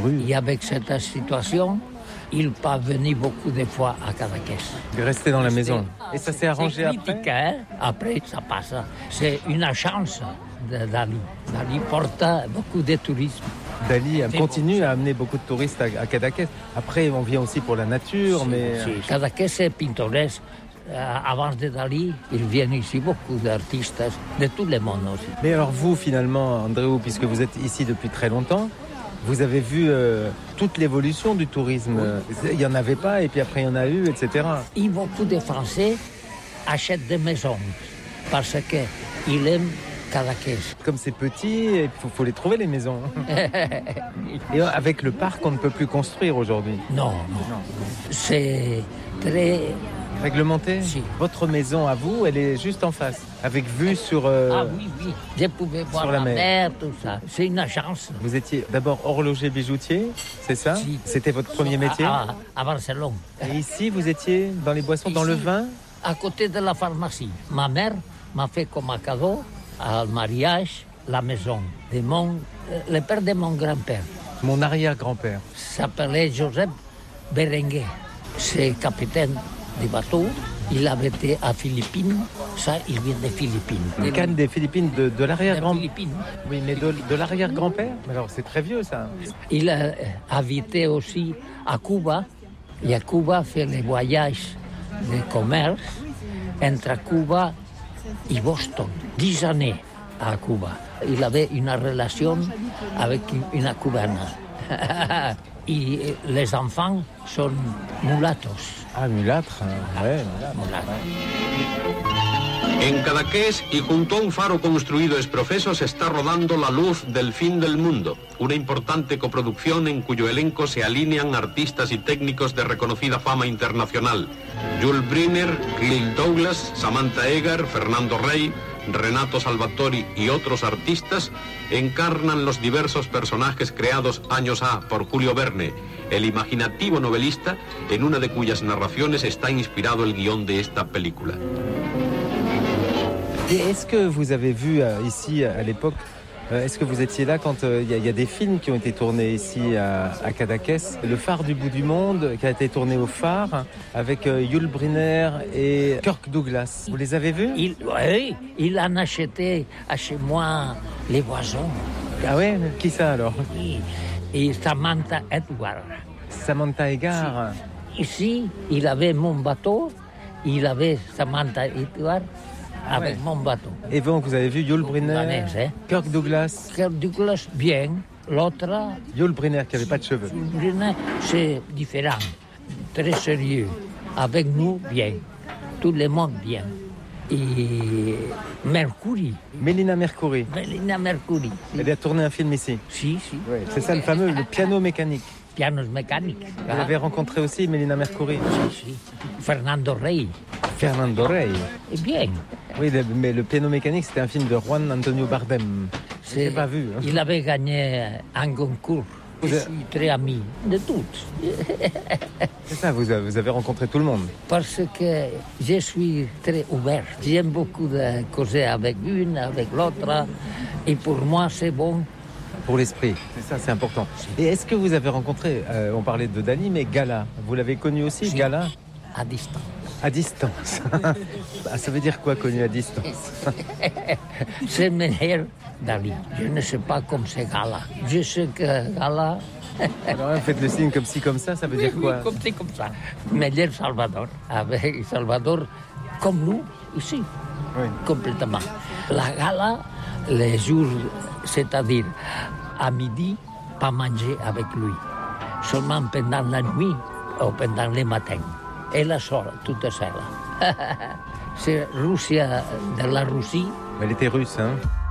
rue. Et avec cette situation, il n'est pas venu beaucoup de fois à Cadaqués. Il est resté dans la maison. Et ça s'est arrangé critique, après hein? Après, ça passe. C'est une chance de Dali. Dali porte beaucoup de tourisme. Dali continue à amener beaucoup de touristes à Cadaqués. Après, on vient aussi pour la nature, mais... Cadaqués est pittoresque. Avant de Dali, ils viennent ici beaucoup d'artistes de tout le monde aussi. Mais alors vous, finalement, Andréou, puisque vous êtes ici depuis très longtemps, vous avez vu toute l'évolution du tourisme. Il n'y en avait pas, et puis après il y en a eu, etc. Et beaucoup de Français achètent des maisons parce qu'ils aiment Cadaqués. Comme c'est petit, il faut les trouver, les maisons. Et avec le parc, on ne peut plus construire aujourd'hui. Non. C'est très... Réglementé? Si. Votre maison à vous, elle est juste en face, avec vue sur... Ah oui. Je pouvais voir la mer, tout ça. C'est une chance. Vous étiez d'abord horloger bijoutier, c'est ça? Si. C'était votre premier métier? À Barcelone. Et ici, vous étiez dans les boissons, dans le vin? À côté de la pharmacie. Ma mère m'a fait comme un cadeau, à mariage, la maison de le père de mon grand-père. Mon arrière-grand-père. S'appelait Joseph Berenguer. C'est capitaine des bateaux. Il avait été à Philippines. Ça, il vient des Philippines. Le canne des Philippines, de l'arrière-grand-père. Philippines. Oui, mais de l'arrière-grand-père? Alors, c'est très vieux, ça. Il a habité aussi à Cuba. Et à Cuba, fait les voyages de commerce entre Cuba et Boston. 10 années à Cuba. Il avait une relation avec une cubaine. Et les enfants sont mulatos. Ah, mulâtre, ouais. Mulatos. En Cadaqués y junto a un faro construido ex profeso se está rodando La Luz del Fin del Mundo, una importante coproducción en cuyo elenco se alinean artistas y técnicos de reconocida fama internacional. Jules Briner, Clill Douglas, Samantha Eggar, Fernando Rey, Renato Salvatori y otros artistas encarnan los diversos personajes creados años por Julio Verne, el imaginativo novelista en una de cuyas narraciones está inspirado el guión de esta película. Et est-ce que vous avez vu ici, à l'époque, est-ce que vous étiez là quand il y a des films qui ont été tournés ici à Cadaqués? Le phare du bout du monde, qui a été tourné au phare, avec Yul Brynner et Kirk Douglas. Vous les avez vus? Oui, il en acheté chez moi les boissons. Ah ouais? Qui ça alors? Et Samantha Edward. Samantha Eggar. Ici, il avait mon bateau, il avait Samantha Edward avec mon bateau. Et donc, vous avez vu Yul Brynner, Kirk Douglas? Kirk Douglas, bien. L'autre... Yul Brynner, qui n'avait pas de cheveux. Yul Brynner, c'est différent, très sérieux. Avec nous, bien. Tout le monde, bien. Et Mercury. Mélina Mercouri. Mélina Mercury. Elle a tourné un film ici. Si. Ouais, c'est ça le fameux, le piano mécanique. Pianos mécaniques. Vous avez rencontré aussi Mélina Mercouri? Si. Fernando Rey. Fernando Rey. Et bien. Oui, mais le piano mécanique, c'était un film de Juan Antonio Bardem. Je n'ai pas vu. Hein. Il avait gagné un concours. Je suis très ami de toutes. C'est ça, vous avez rencontré tout le monde. Parce que je suis très ouvert. J'aime beaucoup de causer avec une, avec l'autre. Et pour moi, c'est bon. Pour l'esprit, c'est ça, c'est important. Et est-ce que vous avez rencontré, on parlait de Dali, mais Gala, vous l'avez connu aussi, si. Gala? À distance. À distance. Ça veut dire quoi, connu à distance? C'est meilleur Dali. Je ne sais pas comme c'est Gala. Je sais que Gala... Alors, faites le signe comme ci, comme ça veut dire quoi? Comme ci, comme ça. Meilleur Salvador. Avec Salvador, comme nous, ici. Oui. Complètement. La Gala, les jours, c'est-à-dire à midi, pas manger avec lui. Seulement pendant la nuit ou pendant le matin. Elle est seule, toute seule. C'est Russie, de la Russie. Elle était russe, hein?